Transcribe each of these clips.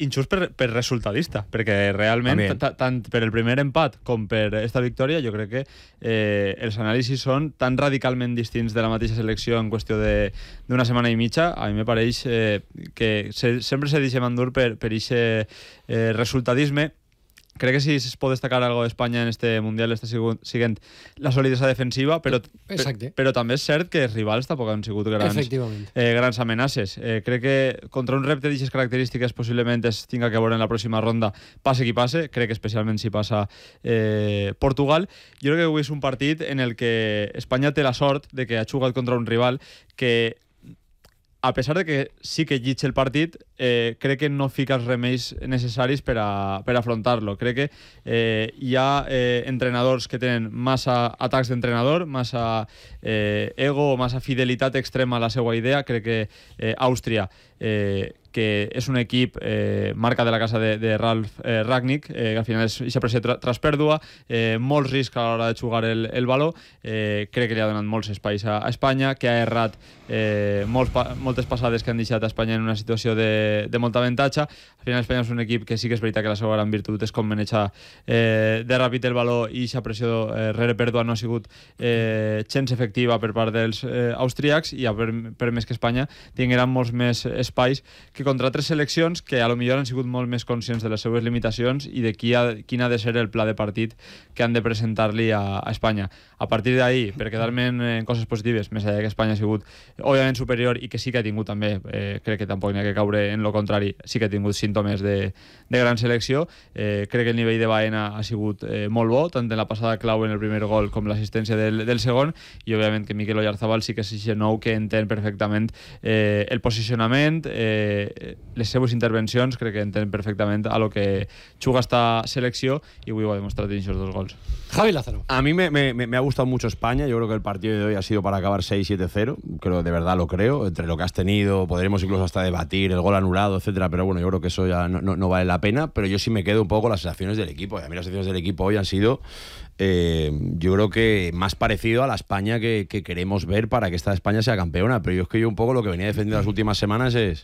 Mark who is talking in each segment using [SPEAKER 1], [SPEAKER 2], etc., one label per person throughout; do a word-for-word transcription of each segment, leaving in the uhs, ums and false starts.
[SPEAKER 1] inclús per, per resultadista, perquè realment, tant per el primer empat com per esta victòria, jo crec que eh, els anàlisis són tan radicalment distints de la mateixa selecció en qüestió d'una setmana i mitja. A mi me pareix eh, que se, sempre se deixa endur per aquest eh, resultadisme. Crec que si es pot destacar algo d'Espanya en este Mundial està siguent la solidesa defensiva, però,
[SPEAKER 2] Exacte.
[SPEAKER 1] però també és cert que els rivals tampoc han sigut grans, eh, grans amenaces. Eh, crec que contra un repte d'aquestes característiques possiblement es tinga que veure en la pròxima ronda, passe qui passe, crec que especialment si passa eh, Portugal. Jo crec que avui és un partit en el que Espanya té la sort de que ha jugat contra un rival que, a pesar de que sí que llitja el partit, eh, crec que no fica els remeis necessaris per, a, per afrontar-lo. Crec que eh, hi ha eh, entrenadors que tenen massa atacs d'entrenador, massa eh, ego, massa fidelitat extrema a la seva idea. Crec que eh, Àustria, eh, que és un equip eh, marca de la casa de, de Ralf eh, Rangnick, eh, que al final és aquesta pressió tra tras pèrdua, eh, molts riscs a l'hora de jugar el, el baló, eh, crec que li ha donat molts espais a, a Espanya, que ha errat eh, molts pa moltes passades que han deixat a Espanya en una situació de, de molta avantatge. Al final Espanya és un equip que sí que és veritat que la seva gran virtut és com manejar eh, de ràpid el baló, i aquesta pressió eh, rere pèrdua no ha sigut eh, gens efectiva per part dels eh, austríacs, i ha permès que Espanya tingueren molts més espais que contra tres seleccions que a lo millor han sigut molt més conscients de les seues limitacions i de qui ha, quin ha de ser el pla de partit que han de presentar-li a, a Espanya. A partir d'ahí, per quedar-me en, en coses positives, més allà que Espanya ha sigut òbviament superior i que sí que ha tingut també, eh, crec que tampoc n'hi ha que caure en lo contrari, sí que ha tingut símptomes de, de gran selecció. Eh, crec que el nivell de Baena ha sigut eh, molt bo, tant en la passada clau en el primer gol com l'assistència del, del segon, i òbviament que Mikel Oyarzabal sí que és aquest nou que entén perfectament eh, el posicionament, eh, les seves intervencions, crec que entén perfectament a lo que juga esta selecció, y avui ho ha demostrat en esos dos gols.
[SPEAKER 2] Javi Lázaro.
[SPEAKER 3] A mí me, me, me ha gustado mucho España. Yo creo que el partido de hoy ha sido para acabar seis siete cero. Creo, de verdad lo creo. Entre lo que has tenido, podremos incluso hasta debatir el gol anulado, etcétera. Pero bueno, yo creo que eso ya no, no, no vale la pena. Pero yo sí me quedo un poco con las sensaciones del equipo. Y a mí las sensaciones del equipo hoy han sido, eh, yo creo que más parecido a la España que, que queremos ver para que esta España sea campeona. Pero yo es que yo un poco lo que venía defendiendo las últimas semanas es...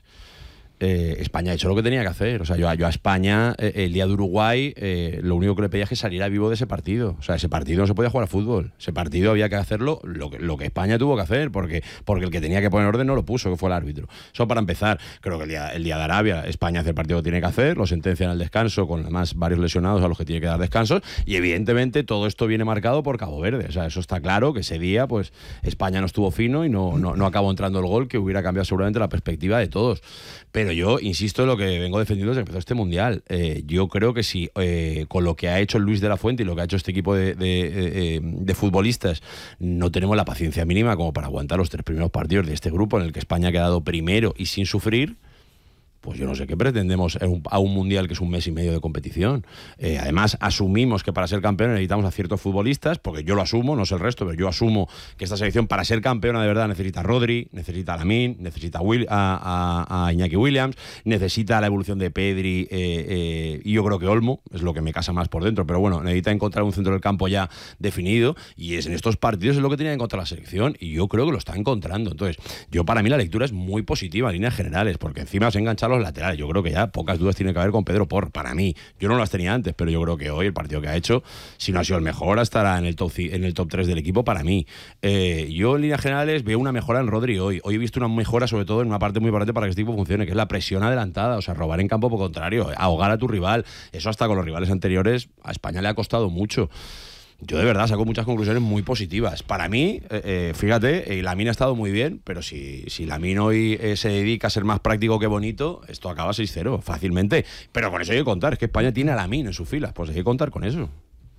[SPEAKER 3] Eh, España ha hecho lo que tenía que hacer. O sea, yo, yo a España, eh, el día de Uruguay, eh, lo único que le pedía es que saliera vivo de ese partido. O sea, ese partido no se podía jugar a fútbol. Ese partido había que hacerlo lo que, lo que España tuvo que hacer, porque, porque el que tenía que poner orden no lo puso, que fue el árbitro. Eso para empezar. Creo que el día, el día de Arabia, España hace el partido que tiene que hacer, lo sentencian al descanso, con además varios lesionados a los que tiene que dar descansos, y evidentemente todo esto viene marcado por Cabo Verde. O sea, eso está claro, que ese día pues España no estuvo fino y no, no, no acabó entrando el gol, que hubiera cambiado seguramente la perspectiva de todos. Pero yo insisto en lo que vengo defendiendo desde que empezó este Mundial. Eh, yo creo que si eh, con lo que ha hecho Luis de la Fuente y lo que ha hecho este equipo de, de, de, de futbolistas no tenemos la paciencia mínima como para aguantar los tres primeros partidos de este grupo en el que España ha quedado primero y sin sufrir, pues yo no sé qué pretendemos a un Mundial que es un mes y medio de competición. Eh, además, asumimos que para ser campeón necesitamos a ciertos futbolistas, porque yo lo asumo, no sé el resto, pero yo asumo que esta selección para ser campeona de verdad necesita a Rodri, necesita a Lamine, necesita a, Will, a, a, a Iñaki Williams, necesita la evolución de Pedri, eh, eh, y yo creo que Olmo es lo que me casa más por dentro, pero bueno, necesita encontrar un centro del campo ya definido, y es en estos partidos es lo que tenía que encontrar la selección, y yo creo que lo está encontrando. Entonces, yo para mí la lectura es muy positiva en líneas generales, porque encima se enganchan los laterales. Yo creo que ya pocas dudas tiene que haber con Pedro Porro, para mí. Yo no las tenía antes, pero yo creo que hoy el partido que ha hecho, si no ha sido el mejor, estará en el top, en el top tres del equipo para mí. Eh, yo en líneas generales veo una mejora en Rodri hoy. Hoy he visto una mejora sobre todo en una parte muy importante para que este equipo funcione, que es la presión adelantada, o sea, robar en campo por contrario, ahogar a tu rival. Eso hasta con los rivales anteriores a España le ha costado mucho. Yo de verdad saco muchas conclusiones muy positivas. Para mí, eh, eh, fíjate, eh, Lamine ha estado muy bien, pero si, si Lamine hoy eh, se dedica a ser más práctico que bonito, esto acaba seis cero fácilmente. Pero con eso hay que contar, es que España tiene a Lamine en sus filas, pues hay que contar con eso.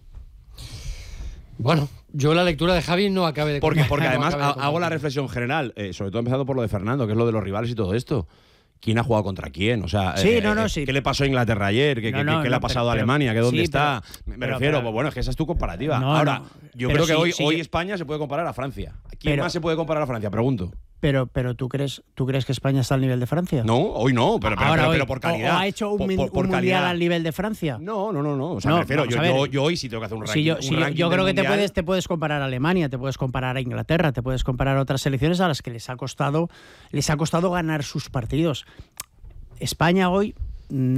[SPEAKER 2] Bueno, yo la lectura de Javi no acabe de...
[SPEAKER 3] Porque, porque
[SPEAKER 2] no
[SPEAKER 3] además
[SPEAKER 2] acabe de
[SPEAKER 3] hago la reflexión general, eh, sobre todo empezando por lo de Fernando, que es lo de los rivales y todo esto. ¿Quién ha jugado contra quién? O sea,
[SPEAKER 4] sí,
[SPEAKER 3] eh,
[SPEAKER 4] no, no,
[SPEAKER 3] eh,
[SPEAKER 4] sí.
[SPEAKER 3] ¿qué le pasó a Inglaterra ayer? ¿Qué,
[SPEAKER 4] no,
[SPEAKER 3] qué,
[SPEAKER 4] no,
[SPEAKER 3] ¿qué
[SPEAKER 4] no,
[SPEAKER 3] le ha pasado
[SPEAKER 4] pero,
[SPEAKER 3] a Alemania? ¿Que dónde
[SPEAKER 4] sí,
[SPEAKER 3] está?
[SPEAKER 4] pero,
[SPEAKER 3] me
[SPEAKER 4] pero,
[SPEAKER 3] refiero,
[SPEAKER 4] pero,
[SPEAKER 3] pues bueno, es que esa es tu comparativa.
[SPEAKER 4] No,
[SPEAKER 3] Ahora,
[SPEAKER 4] no,
[SPEAKER 3] yo
[SPEAKER 4] pero
[SPEAKER 3] creo que
[SPEAKER 4] sí,
[SPEAKER 3] hoy,
[SPEAKER 4] sí,
[SPEAKER 3] hoy
[SPEAKER 4] yo,
[SPEAKER 3] España se puede comparar a Francia. ¿Quién
[SPEAKER 4] pero,
[SPEAKER 3] más se puede comparar a Francia? Pregunto.
[SPEAKER 4] Pero, pero ¿tú crees, ¿tú crees que España está al nivel de Francia?
[SPEAKER 3] No, hoy no, pero, pero,
[SPEAKER 4] Ahora,
[SPEAKER 3] pero,
[SPEAKER 4] hoy,
[SPEAKER 3] pero por calidad.
[SPEAKER 4] ¿O ha hecho un,
[SPEAKER 3] por, por, por
[SPEAKER 4] un mundial al nivel de Francia?
[SPEAKER 3] No, no, no, no. O sea,
[SPEAKER 4] no,
[SPEAKER 3] me refiero, yo,
[SPEAKER 4] yo,
[SPEAKER 3] yo hoy sí tengo que hacer un ranking.
[SPEAKER 4] Si yo,
[SPEAKER 3] un
[SPEAKER 4] si yo,
[SPEAKER 3] ranking
[SPEAKER 4] yo creo que te
[SPEAKER 3] mundial.
[SPEAKER 4] puedes, te puedes comparar a Alemania, te puedes comparar a Inglaterra, te puedes comparar a otras selecciones a las que les ha costado, les ha costado ganar sus partidos. España hoy